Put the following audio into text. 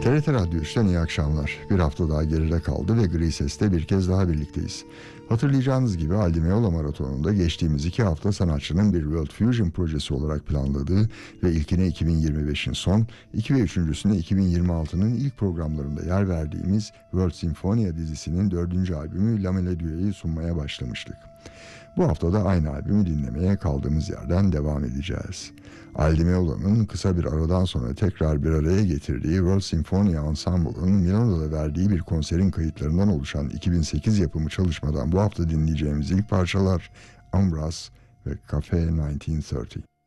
TRT Radyo 3'ten iyi akşamlar. Bir hafta daha geride kaldı ve Gri Ses'te bir kez daha birlikteyiz. Hatırlayacağınız gibi Aldi Meola Maratonu'nda geçtiğimiz 2 hafta sanatçının bir World Fusion projesi olarak planladığı ve ilkine 2025'in son, 2 ve 3.'süne 2026'nın ilk programlarında yer verdiğimiz World Sinfonia dizisinin 4. albümü La Melodia'yı sunmaya başlamıştık. Bu hafta da aynı albümü dinlemeye kaldığımız yerden devam edeceğiz. Aldi Meola'nın kısa bir aradan sonra tekrar bir araya getirdiği World Sinfonia Ensemble'ın Milano'da verdiği bir konserin kayıtlarından oluşan 2008 yapımı çalışmadan bu hafta dinleyeceğimiz ilk parçalar Ambras ve Cafe 1930.